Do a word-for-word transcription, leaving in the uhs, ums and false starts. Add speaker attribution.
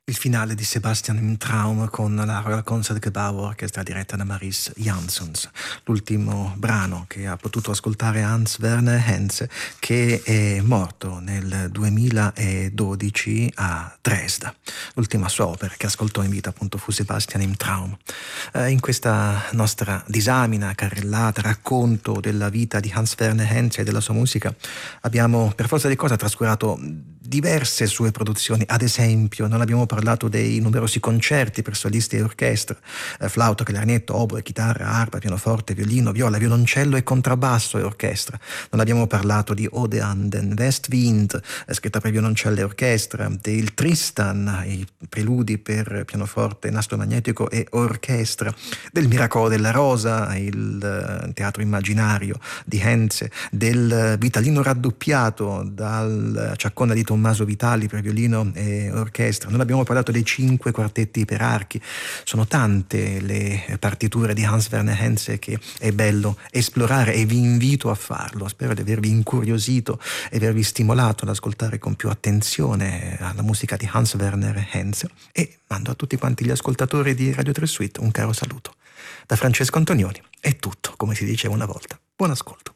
Speaker 1: Il finale di Sebastian im Traum con la Royal Concertgebouw Orchestra diretta da Maurice Janssens, l'ultimo brano che ha potuto ascoltare Hans Werner Henze, che è morto nel duemiladodici a Dresda. L'ultima sua opera che ascoltò in vita appunto fu Sebastian im Traum. Eh, in questa nostra disamina, carrellata, racconto della vita di Hans Werner Henze e della sua musica abbiamo per forza di cosa trascurato diverse sue produzioni. Ad esempio non abbiamo parlato dei numerosi concerti per solisti e orchestra, eh, flauto, clarinetto, oboe, chitarra, arpa, pianoforte, violino, viola, violoncello e contrabbasso e orchestra. Non abbiamo parlato di Ode an den Westwind, eh, scritta per violoncello e orchestra, del Tristan, i preludi per pianoforte, nastro magnetico e orchestra, del Miracolo della Rosa, il eh, teatro immaginario di Henze, del Vitalino raddoppiato dal Ciaccona di Tommaso Vitali per violino e orchestra. Non abbiamo parlato dei cinque quartetti per archi. Sono tante le partiture di Hans Werner Henze che è bello esplorare e vi invito a farlo. Spero di avervi incuriosito e avervi stimolato ad ascoltare con più attenzione la musica di Hans Werner Henze, e mando a tutti quanti gli ascoltatori di Radio tre Suite un caro saluto. Da Francesco Antonioni è tutto, come si diceva una volta. Buon ascolto.